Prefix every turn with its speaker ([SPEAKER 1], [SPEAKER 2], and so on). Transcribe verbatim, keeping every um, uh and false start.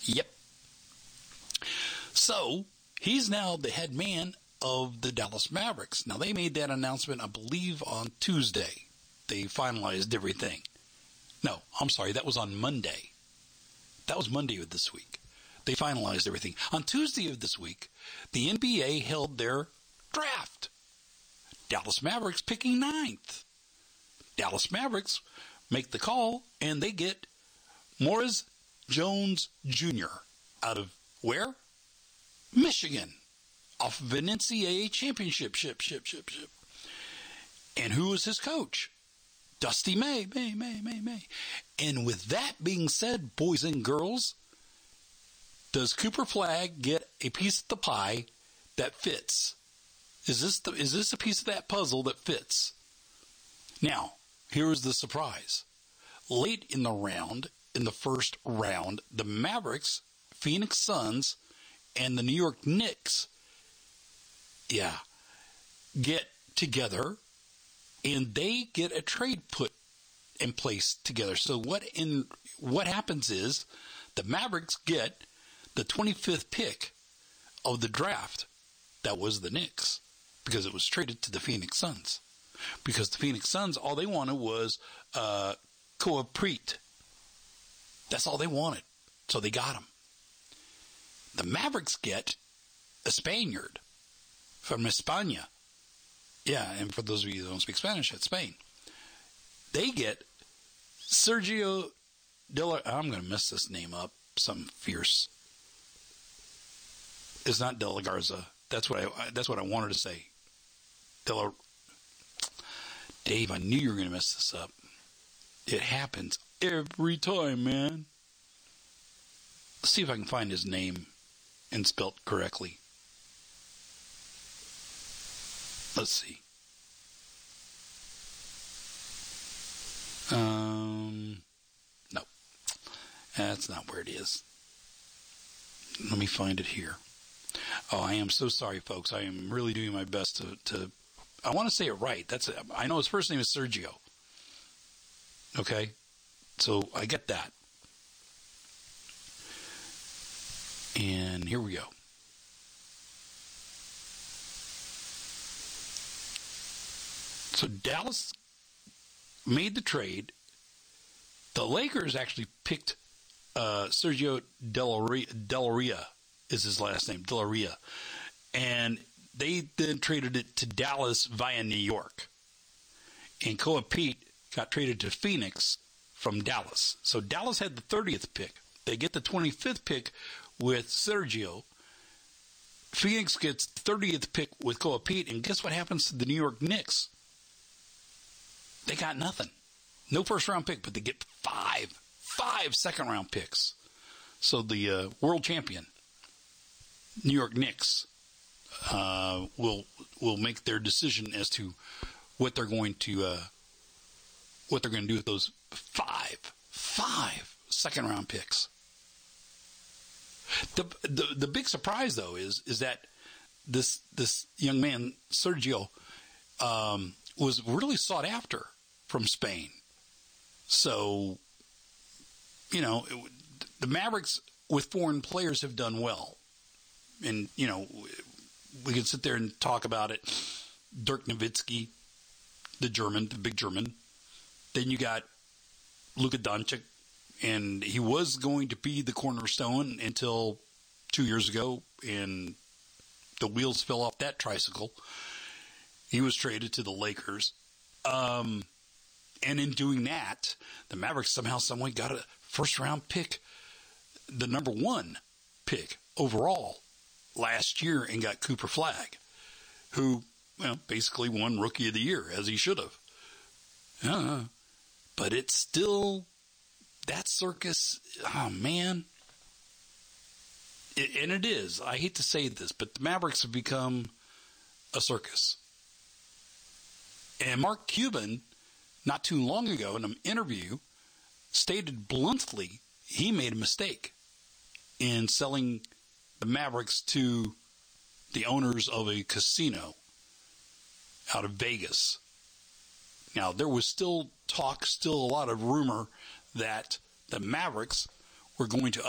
[SPEAKER 1] Yep. So, he's now the head man of the Dallas Mavericks. Now, they made that announcement, I believe, on Tuesday. They finalized everything. No, I'm sorry, that was on Monday. That was Monday of this week. They finalized everything. On Tuesday of this week, the N B A held their draft. Dallas Mavericks picking ninth. Dallas Mavericks make the call, and they get Morris Jones Junior out of where? Michigan. Off of an N C double A championship ship, ship, ship, ship. And who is his coach? Dusty May, May, May, May, May. And with that being said, boys and girls, does Cooper Flagg get a piece of the pie that fits? Is this the, is this a piece of that puzzle that fits? Now, here is the surprise. Late in the round, in the first round, the Mavericks, Phoenix Suns, and the New York Knicks, yeah, get together, and they get a trade put in place together. So what in what happens is the Mavericks get the twenty-fifth pick of the draft. That was the Knicks, because it was traded to the Phoenix Suns. Because the Phoenix Suns, all they wanted was uh, Koa Preet. That's all they wanted. So they got him. The Mavericks get a Spaniard from España. Yeah, and for those of you who don't speak Spanish, it's Spain. They get Sergio De La... I'm going to mess this name up. Something fierce. It's not De La Garza. That's what I. That's what I wanted to say. De La... Dave, I knew you were going to mess this up. It happens every time, man. Let's see if I can find his name and spell it correctly. Let's see. Um, no, that's not where it is. Let me find it here. Oh, I am so sorry, folks. I am really doing my best to, to I want to say it right. That's it. I know his first name is Sergio. Okay? So I get that. And here we go. So Dallas made the trade. The Lakers actually picked uh, Sergio Delaria is his last name, Delaria. And they then traded it to Dallas via New York. And Koa Pete got traded to Phoenix from Dallas. So Dallas had the thirtieth pick. They get the twenty-fifth pick with Sergio. Phoenix gets the thirtieth pick with Koa Pete. And guess what happens to the New York Knicks? They got nothing. No first-round pick, but they get five, five second-round picks. So the uh, world champion, New York Knicks, uh, will will make their decision as to what they're going to uh, what they're going to do with those five, five second-round picks. The, the the big surprise though is is that this this young man Sergio um, was really sought after from Spain. So, you know, it, the Mavericks with foreign players have done well. And, you know, we can sit there and talk about it. Dirk Nowitzki, the German, the big German. Then you got Luka Doncic, and he was going to be the cornerstone until two years ago, and the wheels fell off that tricycle. He was traded to the Lakers. Um, and in doing that, the Mavericks somehow, someway got a first-round pick, the number one pick overall last year, and got Cooper Flagg, who, well, basically won Rookie of the Year, as he should have. Uh, but it's still, that circus, oh, man. It, and it is. I hate to say this, but the Mavericks have become a circus. And Mark Cuban, not too long ago, in an interview, stated bluntly he made a mistake in selling the Mavericks to the owners of a casino out of Vegas. Now, there was still talk, still a lot of rumor that the Mavericks were going to